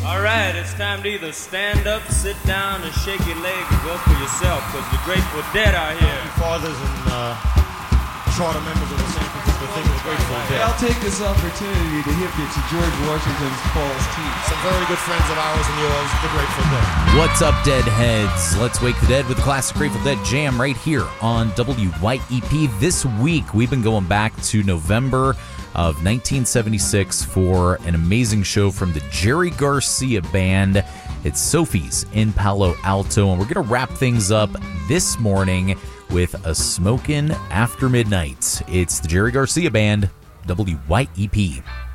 All right, it's time to either stand up, sit down, and shake your leg and go for yourself, because the Grateful Dead are here. Fathers and charter members of the San Francisco thing of the Grateful Dead. I'll take this opportunity to hip you to George Washington's False Teeth. Some very good friends of ours and yours, the Grateful Dead. What's up, Deadheads? Let's wake the dead with the classic Grateful Dead jam right here on WYEP. This week, we've been going back to November of 1976 for an amazing show from the Jerry Garcia Band. It's Sophie's in Palo Alto, and we're going to wrap things up this morning with a Smokin' After Midnight. It's the Jerry Garcia Band, WYEP.